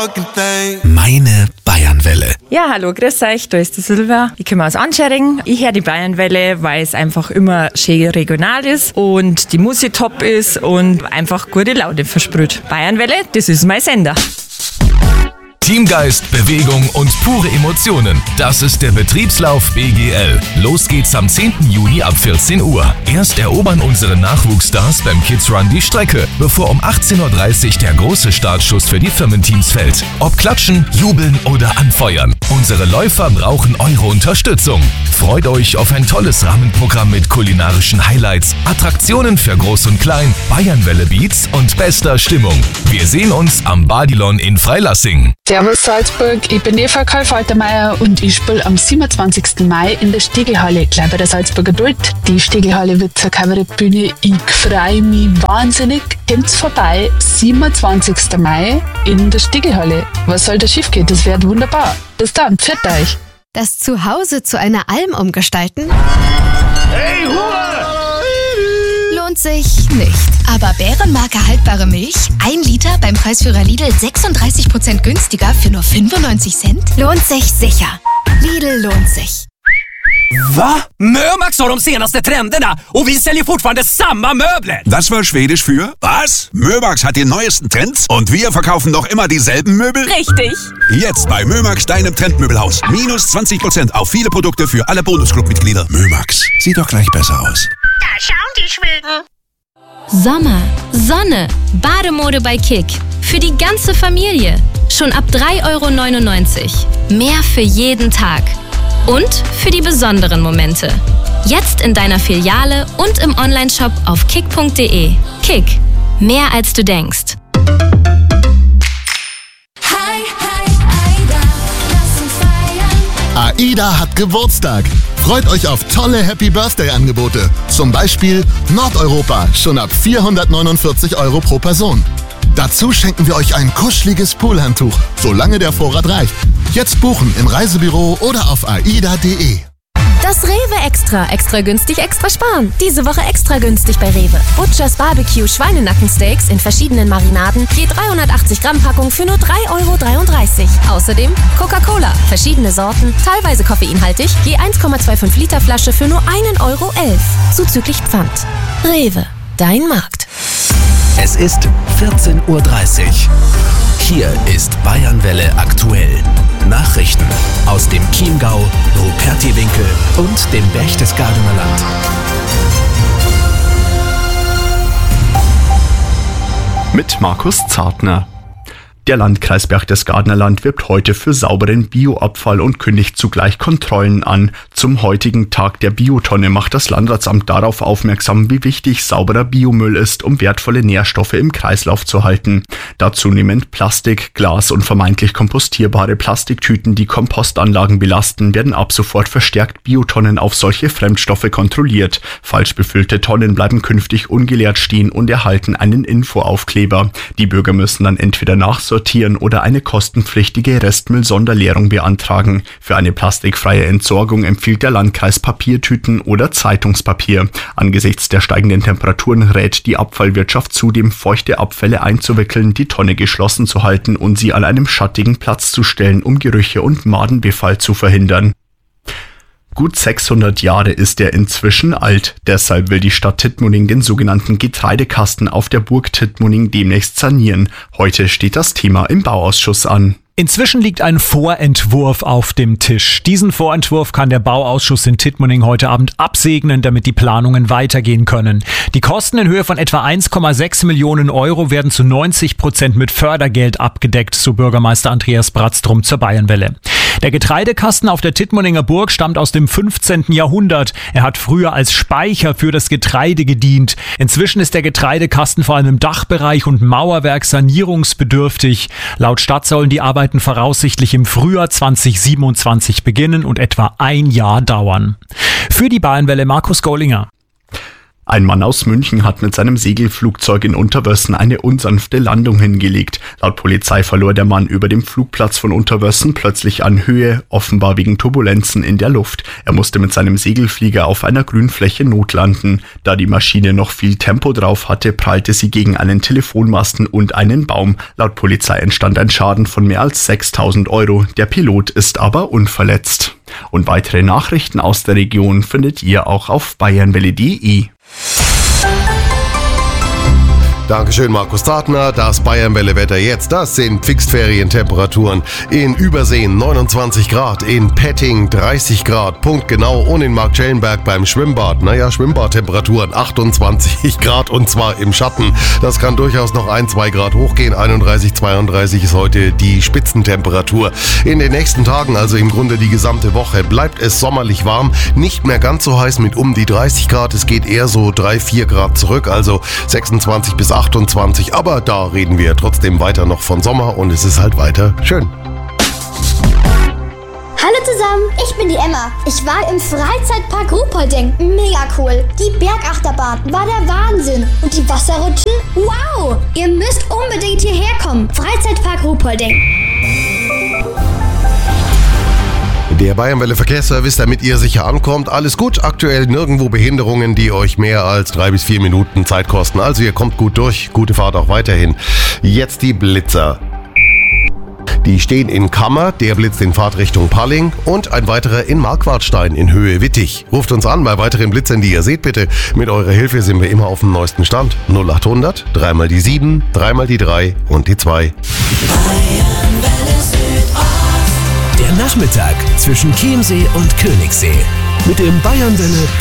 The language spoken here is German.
Meine Bayernwelle. Ja, hallo, grüß euch, da ist die Silvia. Ich komme aus Anschering. Ich höre die Bayernwelle, weil es einfach immer schön regional ist und die Musik top ist und einfach gute Laune versprüht. Bayernwelle, das ist mein Sender. Teamgeist, Bewegung und pure Emotionen. Das ist der Betriebslauf BGL. Los geht's am 10. Juni ab 14 Uhr. Erst erobern unsere Nachwuchsstars beim Kids Run die Strecke, bevor um 18.30 Uhr der große Startschuss für die Firmenteams fällt. Ob klatschen, jubeln oder anfeuern. Unsere Läufer brauchen eure Unterstützung. Freut euch auf ein tolles Rahmenprogramm mit kulinarischen Highlights, Attraktionen für Groß und Klein, Bayernwelle Beats und bester Stimmung. Wir sehen uns am Badilon in Freilassing. Servus Salzburg, ich bin Eva Karl-Faltermeier und ich spiele am 27. Mai in der Stegelhalle, gleich bei der Salzburger Duld. Die Stegelhalle wird zur Kabarettbühne. Ich freue mich wahnsinnig. Kommt's vorbei, 27. Mai in der Stegelhalle. Was soll da schief gehen? Das wird wunderbar. Bis dann, pfiat euch. Das Zuhause zu einer Alm umgestalten? Hey, Ruhe! Lohnt sich nicht. Aber Bärenmarke haltbare Milch, 1 Liter beim Preisführer Lidl 36% günstiger für nur 95 Cent? Lohnt sich sicher. Lidl lohnt sich. Va? Mömax har de senaste trenderna och vi säljer fortfarande samma möbler. Das war Schwedisch für was? Mömax hat die neuesten Trends und wir verkaufen noch immer dieselben Möbel? Richtig. Jetzt bei Mömax, deinem Trendmöbelhaus. Minus 20% auf viele Produkte für alle Bonusclub-Mitglieder. Mömax, sieht doch gleich besser aus. Da schauen die Schweden. Sommer, Sonne, Bademode bei Kick. Für die ganze Familie. Schon ab 3,99 €. Mehr für jeden Tag. Und für die besonderen Momente. Jetzt in deiner Filiale und im Onlineshop auf kick.de. Kick. Mehr als du denkst. AIDA hat Geburtstag. Freut euch auf tolle Happy-Birthday-Angebote. Zum Beispiel Nordeuropa, schon ab 449 € pro Person. Dazu schenken wir euch ein kuscheliges Poolhandtuch, solange der Vorrat reicht. Jetzt buchen im Reisebüro oder auf aida.de. Das Rewe Extra. Extra günstig, extra sparen. Diese Woche extra günstig bei Rewe. Butchers Barbecue Schweinenackensteaks in verschiedenen Marinaden. Je 380 Gramm Packung für nur 3,33 €. Außerdem Coca-Cola. Verschiedene Sorten, teilweise koffeinhaltig. Je 1,25 Liter Flasche für nur 1,11 €. Zuzüglich Pfand. Rewe. Dein Markt. Es ist 14.30 Uhr. Hier ist Bayernwelle aktuell. Nachrichten aus dem Chiemgau, Rupertiwinkel und dem Berchtesgadener Land. Mit Markus Zartner. Der Landkreis Berchtesgadener Land wirbt heute für sauberen Bioabfall und kündigt zugleich Kontrollen an. Zum heutigen Tag der Biotonne macht das Landratsamt darauf aufmerksam, wie wichtig sauberer Biomüll ist, um wertvolle Nährstoffe im Kreislauf zu halten. Da zunehmend Plastik, Glas und vermeintlich kompostierbare Plastiktüten die Kompostanlagen belasten, werden ab sofort verstärkt Biotonnen auf solche Fremdstoffe kontrolliert. Falsch befüllte Tonnen bleiben künftig ungeleert stehen und erhalten einen Infoaufkleber. Die Bürger müssen dann entweder nachsortieren oder eine kostenpflichtige Restmüll-Sonderleerung beantragen. Für eine plastikfreie Entsorgung empfiehlt der Landkreis Papiertüten oder Zeitungspapier. Angesichts der steigenden Temperaturen rät die Abfallwirtschaft zudem, feuchte Abfälle einzuwickeln, die Tonne geschlossen zu halten und sie an einem schattigen Platz zu stellen, um Gerüche und Madenbefall zu verhindern. Gut 600 Jahre ist er inzwischen alt. Deshalb will die Stadt Tittmoning den sogenannten Getreidekasten auf der Burg Tittmoning demnächst sanieren. Heute steht das Thema im Bauausschuss an. Inzwischen liegt ein Vorentwurf auf dem Tisch. Diesen Vorentwurf kann der Bauausschuss in Tittmoning heute Abend absegnen, damit die Planungen weitergehen können. Die Kosten in Höhe von etwa 1,6 Millionen € werden zu 90% mit Fördergeld abgedeckt, so Bürgermeister Andreas Bratztrum zur Bayernwelle. Der Getreidekasten auf der Tittmoninger Burg stammt aus dem 15. Jahrhundert. Er hat früher als Speicher für das Getreide gedient. Inzwischen ist der Getreidekasten vor allem im Dachbereich und Mauerwerk sanierungsbedürftig. Laut Stadt sollen die Arbeiten voraussichtlich im Frühjahr 2027 beginnen und etwa ein Jahr dauern. Für die Bayernwelle Markus Gollinger. Ein Mann aus München hat mit seinem Segelflugzeug in Unterwössen eine unsanfte Landung hingelegt. Laut Polizei verlor der Mann über dem Flugplatz von Unterwössen plötzlich an Höhe, offenbar wegen Turbulenzen in der Luft. Er musste mit seinem Segelflieger auf einer Grünfläche notlanden. Da die Maschine noch viel Tempo drauf hatte, prallte sie gegen einen Telefonmasten und einen Baum. Laut Polizei entstand ein Schaden von mehr als 6.000 €. Der Pilot ist aber unverletzt. Und weitere Nachrichten aus der Region findet ihr auch auf bayernwelle.de. Dankeschön, Markus Zartner. Das Bayernwelle-Wetter jetzt, das sind Pfingstferientemperaturen. In Überseen 29 Grad, in Petting 30 Grad, punktgenau, und in Marktschellenberg beim Schwimmbad, Schwimmbadtemperaturen 28 Grad und zwar im Schatten. Das kann durchaus noch 1-2 Grad hochgehen, 31, 32 ist heute die Spitzentemperatur. In den nächsten Tagen, also im Grunde die gesamte Woche, bleibt es sommerlich warm, nicht mehr ganz so heiß mit um die 30 Grad, es geht eher so 3-4 Grad zurück, also 26 bis 28, aber da reden wir trotzdem weiter noch von Sommer und es ist halt weiter schön. Hallo zusammen, ich bin die Emma. Ich war im Freizeitpark Ruhpolding. Mega cool. Die Bergachterbahn war der Wahnsinn. Und die Wasserrutschen? Wow! Ihr müsst unbedingt hierher kommen. Freizeitpark Ruhpolding. Der Bayernwelle Verkehrsservice, damit ihr sicher ankommt. Alles gut, aktuell nirgendwo Behinderungen, die euch mehr als 3 bis 4 Minuten Zeit kosten. Also ihr kommt gut durch, gute Fahrt auch weiterhin. Jetzt die Blitzer. Die stehen in Kammer, der blitzt in Fahrtrichtung Palling und ein weiterer in Marquardstein in Höhe Wittig. Ruft uns an bei weiteren Blitzern, die ihr seht, bitte. Mit eurer Hilfe sind wir immer auf dem neuesten Stand. 0800 3 mal die 7, 3 mal die 3 und die 2. Der Nachmittag zwischen Chiemsee und Königssee mit dem Bayernwelle